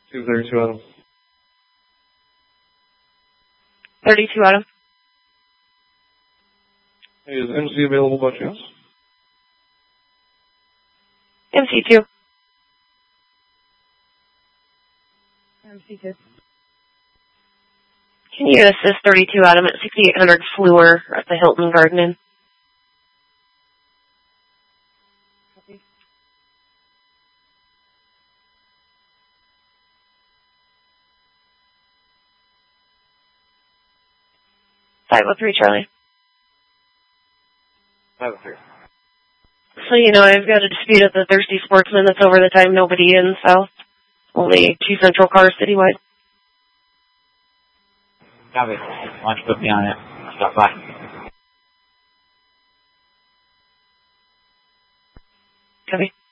232 Adam. 32 Adam. Hey, is MC available by chance? MC2. MC2. Can you assist 32 Adam at 6800 Fleur at the Hilton Garden Inn? Copy. .503 Charlie. 503. So, I've got a dispute at the Thirsty Sportsman that's over the time, nobody in south. Only 2 central cars citywide. Copy. Why don't you put me on it? Stop by. Copy.